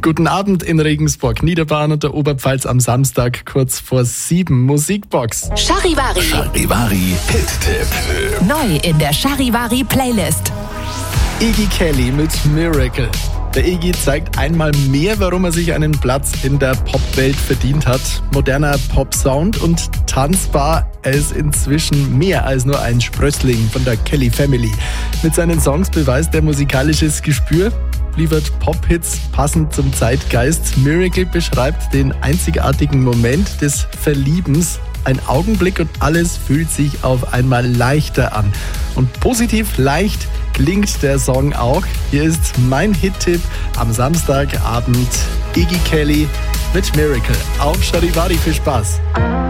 Guten Abend in Regensburg, Niederbayern und der Oberpfalz am Samstag kurz vor 7. Musikbox. Charivari. Charivari Hit-Tipp. Neu in der Charivari Playlist. Iggy Kelly mit Miracle. Der Iggy zeigt einmal mehr, warum er sich einen Platz in der Popwelt verdient hat. Moderner Pop-Sound und tanzbar. Er ist inzwischen mehr als nur ein Sprössling von der Kelly Family. Mit seinen Songs beweist er musikalisches Gespür, liefert Pop-Hits passend zum Zeitgeist. Miracle beschreibt den einzigartigen Moment des Verliebens. Ein Augenblick und alles fühlt sich auf einmal leichter an. Und positiv leicht klingt der Song auch. Hier ist mein Hit-Tipp am Samstagabend. Iggy Kelly mit Miracle auf Charivari. Viel Spaß.